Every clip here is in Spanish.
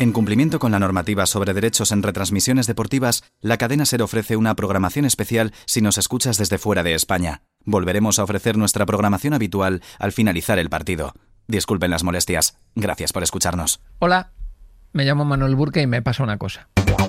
En cumplimiento con la normativa sobre derechos en retransmisiones deportivas, la cadena SER ofrece una programación especial si nos escuchas desde fuera de España. Volveremos a ofrecer nuestra programación habitual al finalizar el partido. Disculpen las molestias. Gracias por escucharnos. Hola, me llamo Manuel Burke y me pasa una cosa.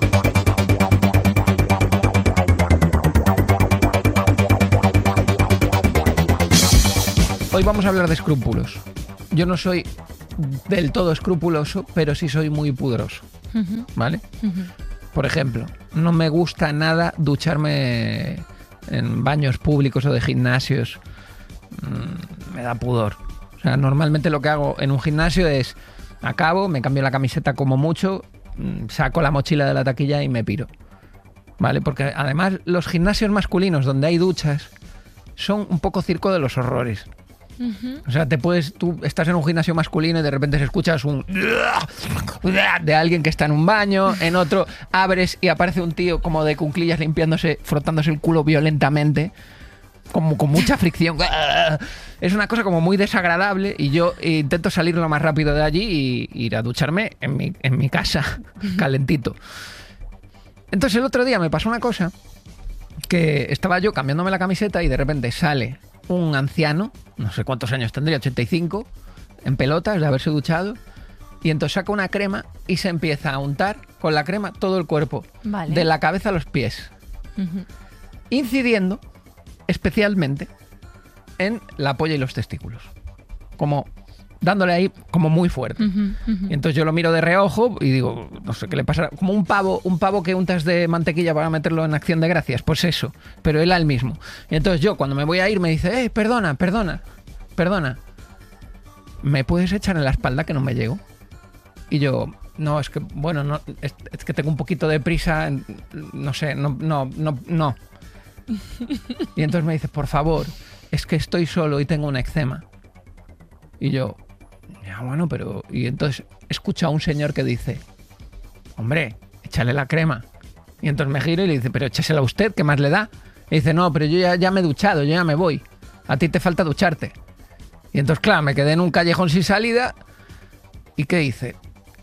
Hoy vamos a hablar de escrúpulos. Yo no soy del todo escrupuloso, pero sí soy muy pudoroso, ¿vale? Por ejemplo, no me gusta nada ducharme en baños públicos o de gimnasios. Me da pudor. O sea, normalmente lo que hago en un gimnasio es acabo, me cambio la camiseta como mucho, saco la mochila de la taquilla y me piro, ¿vale? Porque además los gimnasios masculinos donde hay duchas son un poco circo de los horrores. O sea, tú estás en un gimnasio masculino y de repente se escuchas un de alguien que está en un baño, en otro abres y aparece un tío como de cuclillas limpiándose, frotándose el culo violentamente, como con mucha fricción. Es una cosa como muy desagradable y yo intento salir lo más rápido de allí y ir a ducharme en mi casa, calentito. Entonces el otro día me pasó una cosa, que estaba yo cambiándome la camiseta y de repente sale un anciano, no sé cuántos años tendría, 85, en pelotas de haberse duchado, y entonces saca una crema y se empieza a untar con la crema todo el cuerpo, vale, de la cabeza a los pies, incidiendo especialmente en la polla y los testículos, como dándole ahí como muy fuerte. Y entonces yo lo miro de reojo y digo, no sé qué le pasa, como un pavo que untas de mantequilla para meterlo en Acción de Gracias, pues eso, pero él al mismo. Y entonces yo cuando me voy a ir me dice, perdona, ¿me puedes echar en la espalda que no me llego? Y yo, no, es que, bueno, no, es que tengo un poquito de prisa, no sé, no. Y entonces me dice, por favor, es que estoy solo y tengo un eczema. Y yo, ya bueno, pero... Y entonces escucho a un señor que dice, hombre, échale la crema. Y entonces me giro y le dice, pero échasela a usted, ¿qué más le da? Y dice, no, pero yo ya me he duchado, yo ya me voy. A ti te falta ducharte. Y entonces, claro, me quedé en un callejón sin salida. ¿Y qué hice?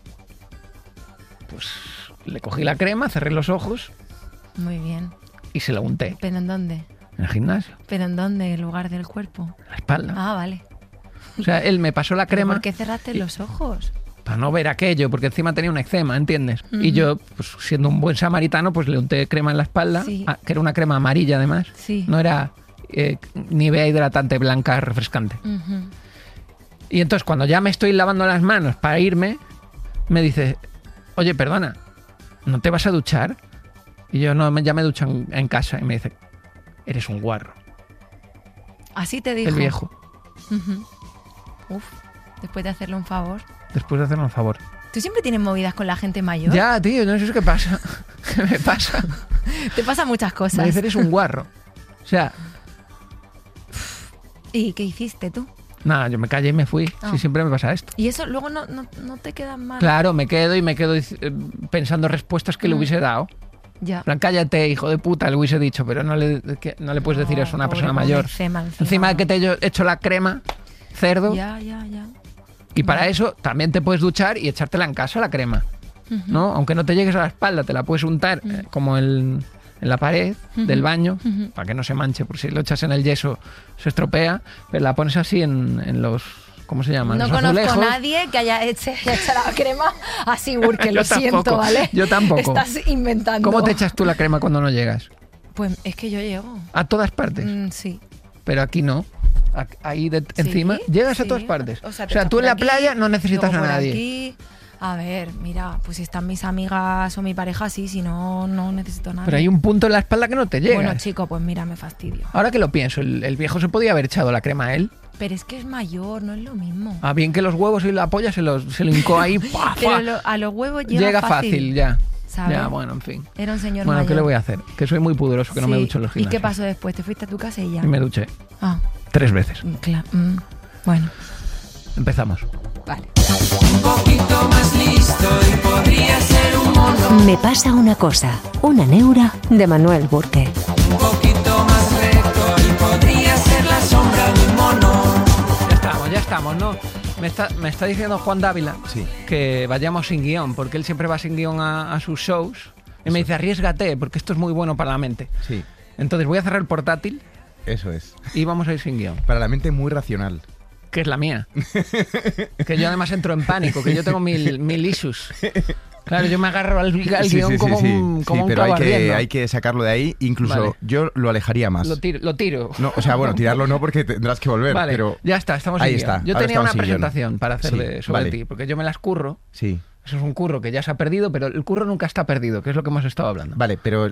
Pues le cogí la crema, cerré los ojos. Muy bien. Y se la unté. ¿Pero en dónde? En el gimnasio. ¿Pero en dónde? ¿En lugar del cuerpo? En la espalda. Ah, vale. O sea, él me pasó la crema. ¿Por qué cerraste los ojos? Para no ver aquello, porque encima tenía un eczema, ¿entiendes? Y yo, pues siendo un buen samaritano, pues le unté crema en la espalda, sí, que era una crema amarilla además. Sí. No era Nivea hidratante blanca refrescante. Y entonces cuando ya me estoy lavando las manos para irme, me dice, oye, perdona, ¿no te vas a duchar? Y yo, no, ya me ducho en casa. Y me dice, eres un guarro. Así te dijo. El viejo. Uf, después de hacerle un favor. Después de hacerle un favor. ¿Tú siempre tienes movidas con la gente mayor? Ya, tío, no sé qué pasa. ¿Qué me pasa? Te pasan muchas cosas. Me dice, eres un guarro. O sea... ¿Y qué hiciste tú? Nada, yo me callé y me fui. Sí, siempre me pasa esto. ¿Y eso luego no te queda mal? Claro, me quedo pensando respuestas que le hubiese dado. Ya. Plan, cállate, hijo de puta, le hubiese dicho, pero no le puedes decir eso a una persona mayor. Encima de que te he hecho la crema, cerdo. Ya. Y para eso también te puedes duchar y echártela en casa, la crema. ¿No? Aunque no te llegues a la espalda, te la puedes untar como en la pared del baño, para que no se manche, por si lo echas en el yeso se estropea, pero la pones así en los... ¿Cómo se llama? No los conozco azulejos. a nadie que haya hecho la crema así, porque lo siento, ¿vale? Yo tampoco. Estás inventando. ¿Cómo te echas tú la crema cuando no llegas? Pues es que yo llego. ¿A todas partes? Sí. Pero aquí no. Ahí encima llegas a todas partes. O sea tú en la playa no necesitas a nadie. Aquí, a ver, mira, pues si están mis amigas o mi pareja, sí, si no, no necesito a nadie. Pero hay un punto en la espalda que no te llega. Bueno, chico, pues mira, me fastidio. Ahora que lo pienso, el viejo se podía haber echado la crema a él. Pero es que es mayor, no es lo mismo. Ah, bien que los huevos y la polla se lo hincó ahí. Pero a los huevos llega fácil ya. ¿Sabes? Ya, bueno, en fin. Era un señor bueno, mayor. ¿qué le voy a hacer? Que soy muy pudoroso, que no me ducho en los gimnasios. ¿Y qué pasó después? ¿Te fuiste a tu casa y ya? Y me duché. 3 veces. Claro. Bueno. Empezamos. Vale. Un poquito más listo y podría ser un mono. Me pasa una cosa. Una neura de Manuel Burke. Un poquito más recto y podría ser la sombra de un mono. Ya estamos, ¿no? Me está diciendo Juan Dávila Sí. que vayamos sin guión, porque él siempre va sin guión a sus shows. Y me dice, arriésgate, porque esto es muy bueno para la mente. Sí, Entonces voy a cerrar el portátil eso es. y vamos a ir sin guión, Para la mente muy racional. que es la mía. Que yo además entro en pánico, que yo tengo mil issues. Claro, yo me agarro al guión como un pero clavo ardiendo. hay que sacarlo de ahí. Incluso Vale. yo lo alejaría más. Lo tiro. No, o sea, bueno, tirarlo no porque tendrás que volver, Vale, pero... ya está, estamos Ahí sin está, guión. Yo ahora tenía una estamos sin guión. presentación para hacer Sí, sobre vale. ti, porque yo me las curro. Sí. Eso es un curro que ya se ha perdido, pero el curro nunca está perdido, que es lo que hemos estado hablando. Vale, pero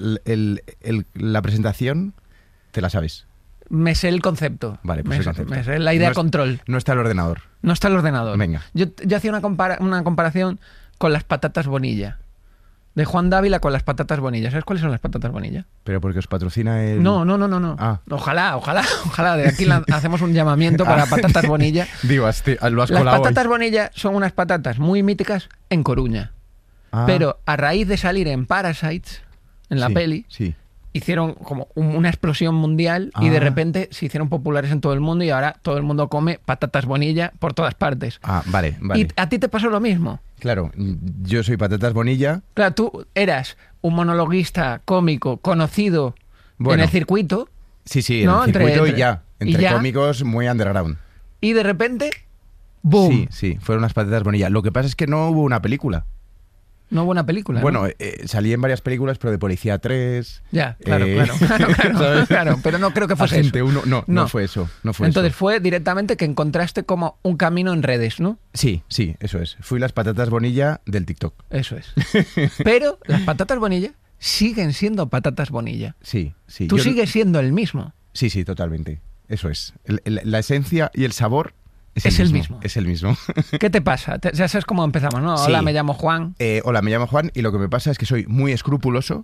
la presentación te la sabes. Me sé el concepto. Vale, pues el concepto. Me sé la idea No es- control. No está el ordenador. No está el ordenador. Venga. Yo hacía una comparación con las patatas Bonilla. De Juan Dávila con las patatas Bonilla. ¿Sabes cuáles son las patatas Bonilla? Pero porque os patrocina el... No. Ah. Ojalá. De aquí hacemos un llamamiento para patatas Bonilla. Digo, lo has Las colado ahí. patatas Bonilla son unas patatas muy míticas en Coruña. Ah, Pero a raíz de salir en Parasites, en la sí, peli, Sí. hicieron como una explosión mundial y de Ah. repente se hicieron populares en todo el mundo y ahora todo el mundo come patatas Bonilla por todas partes. Ah, vale. ¿Y a ti te pasó lo mismo? Claro, yo soy Patatas Bonilla. Claro, tú eras un monologuista cómico conocido Bueno. en el circuito Sí, en No, el circuito entre- y ya. y Entre ya. cómicos muy underground. y de repente, ¡boom! Sí, fueron unas Patatas Bonilla. Lo que pasa es que no hubo una película. No hubo una película, ¿no? Bueno, salí en varias películas, pero de Policía 3. Ya, claro, eh, ¿sabes? claro, pero no creo que fuese Agente eso. 1, no fue eso. No fue Entonces eso. fue directamente que encontraste como un camino en redes, ¿no? Sí, eso es. Fui las Patatas Bonilla del TikTok. Eso es. Pero las patatas Bonilla siguen siendo patatas Bonilla. Sí. Tú Yo- sigues siendo el mismo. Sí, totalmente. Eso es. La esencia y el sabor Es el mismo. Es el mismo. ¿Qué te pasa? Ya sabes cómo empezamos, ¿no? Sí. Hola, me llamo Juan. Hola, me llamo Juan y lo que me pasa es que soy muy escrupuloso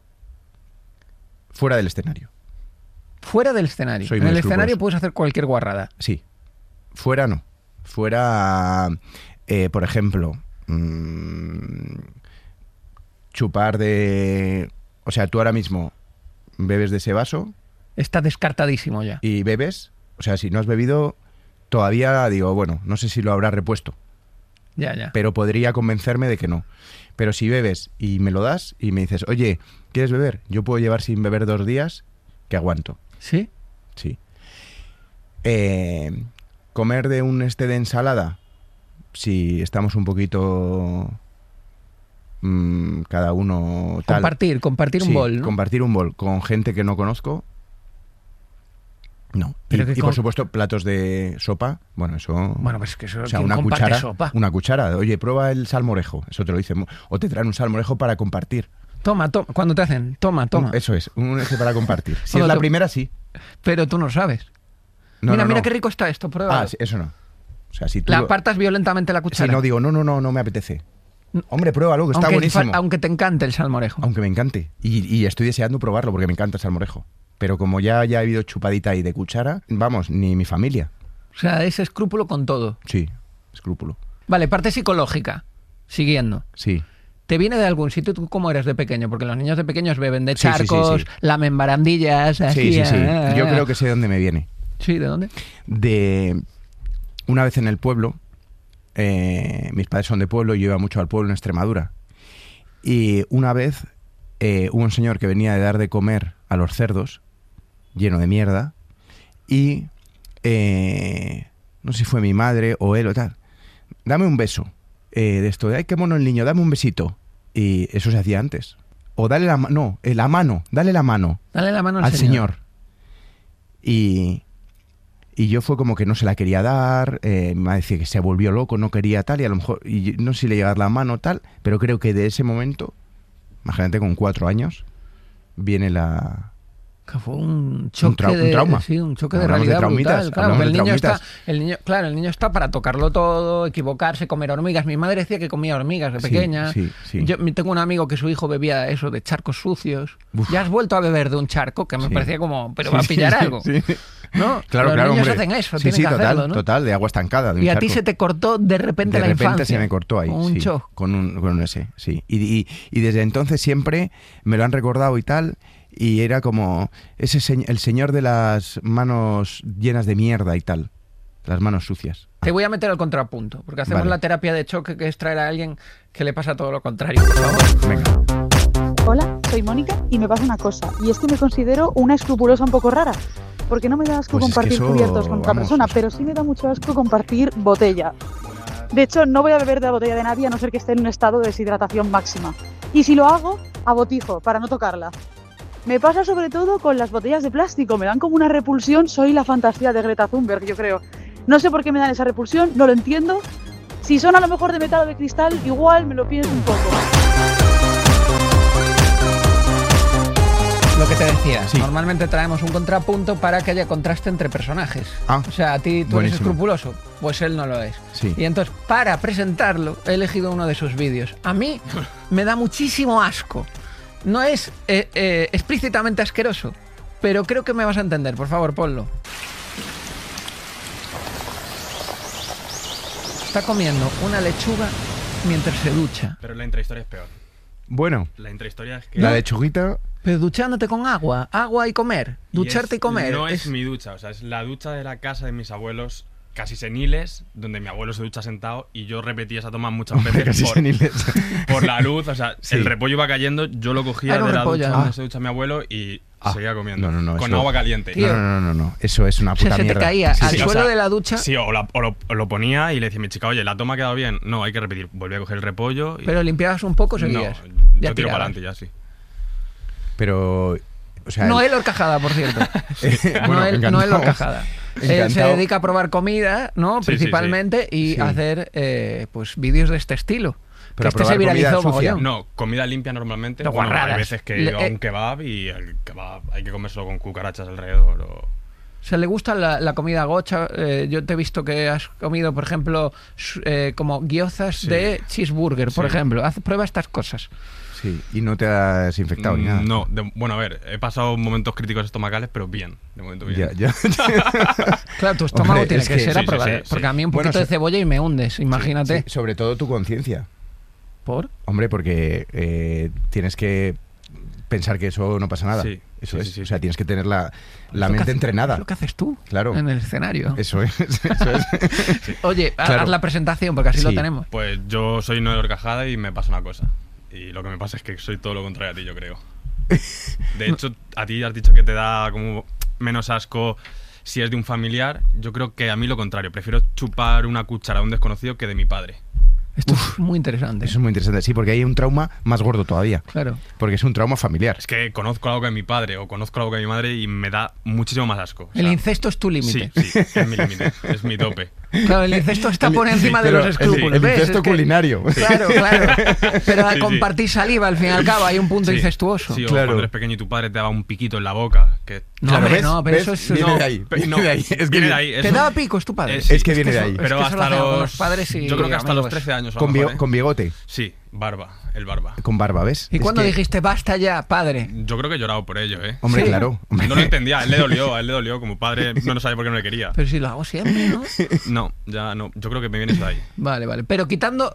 fuera del escenario. Fuera del escenario. Soy En muy el escrupuloso. escenario puedes hacer cualquier guarrada. Sí. Fuera no. Fuera, por ejemplo, chupar de... O sea, tú ahora mismo bebes de ese vaso Está descartadísimo ya. y bebes. O sea, si no has bebido, todavía digo, bueno, no sé si lo habrás repuesto, Ya. pero podría convencerme de que no. Pero si bebes y me lo das y me dices, oye, ¿quieres beber? Yo puedo llevar sin beber 2 días que aguanto. ¿Sí? Sí. Comer de un de ensalada, si estamos un poquito cada uno tal. Compartir un Sí, bol, ¿no? compartir un bol con gente que no conozco. No. Pero Y que por con- supuesto platos de sopa, bueno, eso... Bueno, pues es que eso, o sea, ¿quién una comparte cuchara, sopa? una cuchara. Oye, prueba el salmorejo. Eso te lo dicen. O te traen un salmorejo para compartir. Toma. Cuando te hacen, toma. Eso es, un para compartir. Si Bueno, es la tú- primera, sí. Pero tú no sabes. No, mira no. qué rico está esto, prueba. Ah, sí, eso no. O sea, si tú... La apartas violentamente la cuchara. Si no digo, no me apetece. Hombre, pruébalo, que está aunque, buenísimo. aunque te encante el salmorejo. Aunque me encante. Y estoy deseando probarlo porque me encanta el salmorejo. Pero como ya he habido chupadita ahí de cuchara, vamos, ni mi familia. O sea, es escrúpulo con todo. Sí, escrúpulo. Vale, parte psicológica. Siguiendo. Sí. ¿Te viene de algún sitio? ¿Tú cómo eres de pequeño? Porque los niños de pequeños beben de Sí, sí, sí, charcos, sí. lamen barandillas, así. Sí. Yo creo que sé de dónde me viene. Sí, ¿de dónde? De una vez en el pueblo, mis padres son de pueblo y yo iba mucho al pueblo en Extremadura. Y una vez hubo un señor que venía de dar de comer a los cerdos, lleno de mierda, y no sé si fue mi madre o él o tal, dame un beso de esto, de ay, qué mono el niño, dame un besito. Y eso se hacía antes. O dale la mano, dale la mano Dale la mano al señor. Y yo fue como que no se la quería dar, mi madre decía que se volvió loco, no quería tal, y a lo mejor, y no sé si le iba a dar la mano tal, pero creo que de ese momento, imagínate con 4 años, viene la... Que fue un choque un trauma. Sí, un choque de Hablamos de realidad traumitas, brutal. Claro, hablamos que el de niño está, traumitas. el niño está para tocarlo todo, equivocarse, comer hormigas. Mi madre decía que comía hormigas de Sí, pequeña. sí. Yo tengo un amigo que su hijo bebía eso de charcos sucios. Uf. Ya has vuelto a beber de un charco que me Sí. parecía como, pero Sí, va a pillar sí, algo. sí. ¿No? Claro, Los niños hombre. hacen eso, Sí, tienen que total, hacerlo, ¿no? total, de agua estancada. De un Y a ti charco. se te cortó de repente De la repente infancia. se me cortó ahí, Con un sí, shock. con un ese, sí. Y desde entonces siempre me lo han recordado y tal, y era como el señor de las manos llenas de mierda y tal. Las manos sucias. Te voy a meter el contrapunto, porque hacemos Vale. la terapia de choque, que es traer a alguien que le pasa todo lo contrario, por favor. Venga. Hola, soy Mónica y me pasa una cosa, y es que me considero una escrupulosa un poco rara, porque no me da asco Pues es que compartir eso, cubiertos con otra vamos, persona, o sea. pero sí me da mucho asco compartir botella. De hecho, no voy a beber de la botella de nadie a no ser que esté en un estado de deshidratación máxima. Y si lo hago, a botijo, para no tocarla. Me pasa sobre todo con las botellas de plástico, me dan como una repulsión, soy la fantasía de Greta Thunberg, yo creo. No sé por qué me dan esa repulsión, no lo entiendo. Si son a lo mejor de metal o de cristal, igual me lo pienso un poco. Lo que te decía, Sí. normalmente traemos un contrapunto para que haya contraste entre personajes. Ah, O sea, a ti tú eres buenísimo. escrupuloso, pues él no lo es. Sí. Y entonces, para presentarlo, he elegido uno de sus vídeos. A mí me da muchísimo asco. No es explícitamente asqueroso, pero creo que me vas a entender. Por favor, ponlo. Está comiendo una lechuga mientras se ducha. Pero la intrahistoria es peor. Bueno, La intrahistoria es que... la lechuguita... Pero duchándote con agua, agua y comer. Ducharte y comer. No es mi ducha, o sea, es la ducha de la casa de mis abuelos casi seniles, donde mi abuelo se ducha sentado y yo repetí esa toma muchas veces Casi seniles. por la luz, o sea, Sí. el repollo iba cayendo, yo lo cogía Era un de la repollo, ducha ah. donde se ducha mi abuelo y seguía comiendo. No, con eso- agua caliente. Tío. No. Eso es una O sea, puta se te mierda. caía Sí, al sí. o suelo sea, de la ducha. Sí, o lo ponía y le decía a mi chica, oye, ¿la toma ha quedado bien? No, hay que repetir. Volví a coger el repollo y... Pero limpiabas un poco, no, seguías. Ya yo tiro tirabas. para adelante ya, sí. Pero... O sea, No él horcajada, por cierto. bueno, no él encantado. horcajada. Él se Encantado. dedica a probar comida, ¿no? Sí, Principalmente, y Sí. a hacer pues vídeos de este estilo. Pero que este a se probar comida viralizó sucia. mogollón. No, comida limpia normalmente. No, Bueno, hay guarradas. veces que Le- yo a un kebab y el kebab hay que comérselo con cucarachas alrededor o... O sea, le gusta la comida gocha. Yo te he visto que has comido, por ejemplo, como gyozas Sí. de cheeseburger, por Sí. ejemplo. Prueba estas cosas. Sí, y no te has infectado ni nada. No, bueno, a ver, he pasado momentos críticos estomacales, pero bien, de momento bien. Ya. Claro, tu estómago Hombre, tiene es que que ser sí, a sí, probar. sí, sí. Porque a mí un Bueno, poquito de sí. cebolla y me hundes, imagínate. Sí, sobre todo tu conciencia. ¿Por? Hombre, porque tienes que pensar que eso no pasa nada. Sí, Eso sí, es. sí, sí. O sea, tienes que tener la Es lo que mente hace- entrenada. Es lo que haces tú Claro. en el escenario. Eso es. Oye, Claro. haz la presentación porque así lo Sí. tenemos. Pues yo soy no de horcajada y me pasa una cosa. Y lo que me pasa es que soy todo lo contrario a ti, yo creo. De hecho, a ti has dicho que te da como menos asco si es de un familiar. Yo creo que a mí lo contrario. Prefiero chupar una cuchara de un desconocido que de mi padre. Esto es muy interesante. Eso es muy interesante. Sí, porque hay un trauma más gordo todavía. Claro. Porque es un trauma familiar. Es que conozco algo de mi padre o conozco algo de mi madre y me da muchísimo más asco. O El sea, incesto es tu límite. Sí, es mi límite, es mi tope. Claro, el incesto está por encima de Pero los escrúpulos. el ¿ves? incesto Es que- culinario. Claro, claro. Pero al Sí, sí. compartir saliva, al fin y al cabo, hay un punto Sí, incestuoso. Sí, o Claro. cuando eres pequeño y tu padre te daba un piquito en la boca. Que, No, Claro, hombre, ¿ves? no, pero ¿ves? eso es... Viene no. de ahí. Pe- Viene de ahí. Es que viene de ahí. ¿Te eso- daba picos tu padre? Sí, Es que viene de ahí. eso- Pero eso hasta lo hacen los... algunos padres y yo creo que hasta los amigos. 13 años. a lo Con, mejor, ¿eh? con bigote. Sí, el barba. Con barba, ¿ves? ¿Y Es cuándo que- dijiste basta ya, padre? Yo creo que he llorado por ello, ¿eh? Hombre, Sí. claro. Hombre. No lo entendía, a él le dolió. Como padre no sabía por qué no le quería. Pero si lo hago siempre, ¿no? No, ya no. Yo creo que me vienes de ahí. Vale, vale. Pero quitando...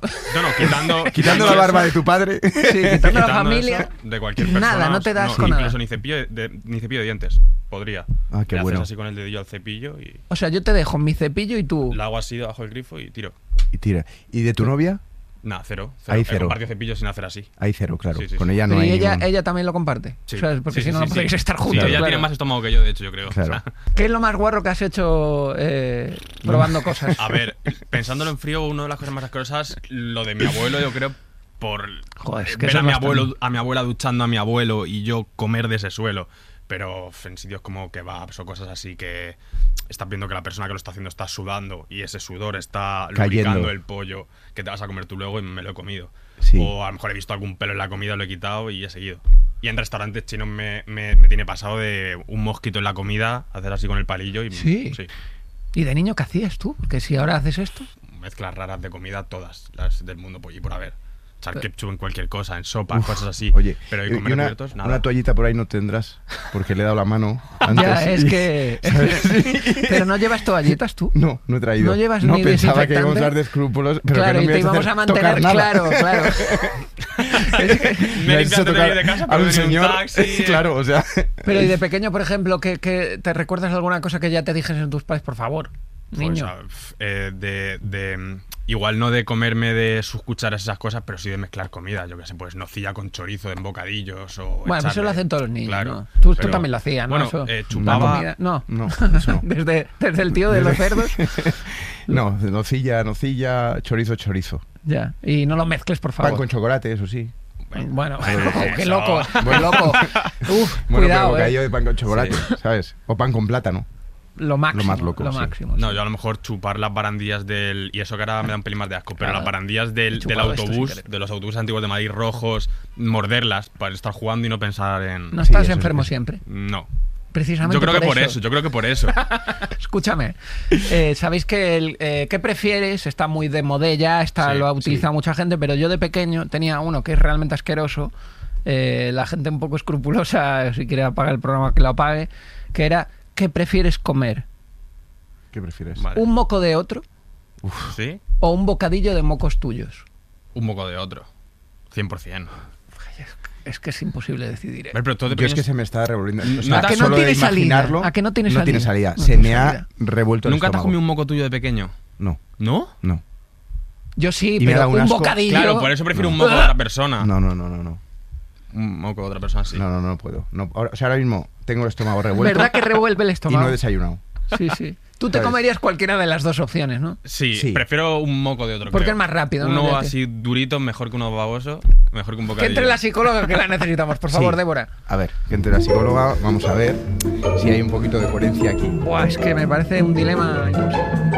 No, Quitando la eso, barba de tu padre. Sí, quitando la quitando familia... eso de cualquier persona. Nada, no te das con incluso nada. ni cepillo de dientes. Podría. Ah, qué Le bueno. haces así con el dedillo al cepillo y O sea, yo te dejo mi cepillo y tú... la hago así debajo del grifo y tiro. Y tira. ¿Y de tu novia? Nah, cero. Ahí He cero. compartido cepillo sin hacer así. Hay cero, claro. Sí, sí, Con sí. ella no Pero hay y ella, ningún- ella también lo comparte. Sí. O sea, porque Sí, si no, sí, no sí. podéis estar Sí, juntos. ella claro. tiene más estómago que yo, de hecho, yo creo. Claro. O sea, ¿Qué es lo más guarro que has hecho probando cosas? a ver, pensándolo en frío, una de las cosas más asquerosas, lo de mi abuelo, yo creo, por Joder, es que ver eso a mi es bastante. abuelo, a mi abuela duchando a mi abuelo y yo comer de ese suelo. Pero en sitios como kebabs o cosas así que estás viendo que la persona que lo está haciendo está sudando y ese sudor está Cayendo. lubricando el pollo que te vas a comer tú luego y me lo he comido. Sí. O a lo mejor he visto algún pelo en la comida, lo he quitado y he seguido. Y en restaurantes chinos me tiene pasado de un mosquito en la comida, hacer así con el palillo y Sí. ¿Y de niño qué hacías tú? Que si ahora haces esto... mezclas raras de comida, todas las del mundo por y por haber. Echar ketchup en cualquier cosa, en sopa, Uf, cosas así. Oye, pero y y comer una, cubiertos, nada. una toallita por ahí no tendrás, porque le he dado la mano antes. Ya, es y- que... Pero no llevas toallitas tú. No, no he traído. No llevas no ni pensaba que íbamos desinfectante. a hablar de escrúpulos, pero Claro, que no y me te ibas íbamos a hacer mantener... tocar nada. Claro, claro. Es que- Me has he hecho limpiado antes de ir de casa a para un venir en un señor. taxi. Claro, o sea. Pero y de pequeño, por ejemplo, que te recuerdas alguna cosa que ya te dijes en tus padres, por favor, Niño. Igual no de comerme de sus cucharas esas cosas, pero sí de mezclar comida. Yo qué sé, pues nocilla con chorizo en bocadillos o... Bueno, pues eso lo hacen todos los niños, claro, ¿no? Tú pero, también lo hacías, ¿no? Bueno, Eso, chupaba... comida, no. No, eso no. desde el tío de los cerdos. No, nocilla, chorizo. Ya, y no lo mezcles, por favor. Pan con chocolate, eso sí. Bueno, qué eso. loco, qué loco. Uf, Bueno, cuidado, pero bocadillo de pan con chocolate, ¿sabes? O pan con plátano. Lo máximo. Lo más loco, Lo sí. máximo. No, sí. yo a lo mejor chupar las barandillas del... Y eso que ahora me da un pelín más de asco, pero Claro. las barandillas del chupado esto sin autobús, querer. de los autobuses antiguos de Madrid rojos, morderlas para estar jugando y no pensar en... No estás eso enfermo es. siempre. No. Precisamente Yo creo que por eso, Escúchame, sabéis que ¿qué prefieres? Está muy de modella, Sí, lo ha utilizado mucha gente, pero yo de pequeño tenía uno que es realmente asqueroso, la gente un poco escrupulosa, si quiere apagar el programa que lo apague, que era, ¿qué prefieres comer? ¿Qué prefieres? Vale. ¿Un moco de otro ¿Sí? o un bocadillo de mocos tuyos? Un moco de otro. 100%. Es que es imposible decidir. A ver, pero tú de Yo es que pequeño- se me está revolviendo. O ¿A sea, que no solo de tiene salida? imaginarlo, ¿A que no tiene No tiene salida? salida. No Se tiene me salida. ha revuelto el ¿Nunca te has estómago. comido un moco tuyo de pequeño? No, ¿No? no. Yo sí, Y me da pero un un asco. bocadillo... Claro, por eso prefiero No. un moco de otra persona. No. Un moco de otra persona, sí. No puedo. No, o sea, ahora mismo tengo el estómago revuelto. ¿Verdad que revuelve el Y estómago? no he desayunado. Sí. Tú te ¿Sabes? comerías cualquiera de las dos opciones, ¿no? Sí, Sí. prefiero un moco de otro. Porque creo. es más rápido, ¿no? Uno Ya te- así durito, mejor que uno baboso, mejor que un Que bocadillo. entre la psicóloga que la necesitamos, por favor, Sí. Débora. A ver, que entre la psicóloga, vamos a ver si hay un poquito de coherencia aquí. Buah, es que me parece un dilema. Yo no sé.